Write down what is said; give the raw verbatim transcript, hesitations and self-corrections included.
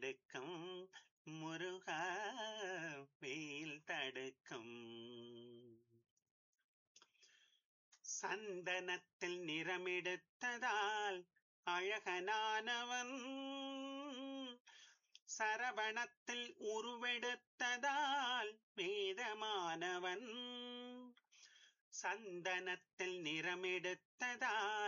தடுக்கும் முருகா வெயில் தடுக்கும். சந்தனத்தில் நிறமெடுத்ததால் அழகனானவன், சரவணத்தில் உருவெடுத்ததால் வேதமானவன். சந்தனத்தில் நிறமெடுத்ததால்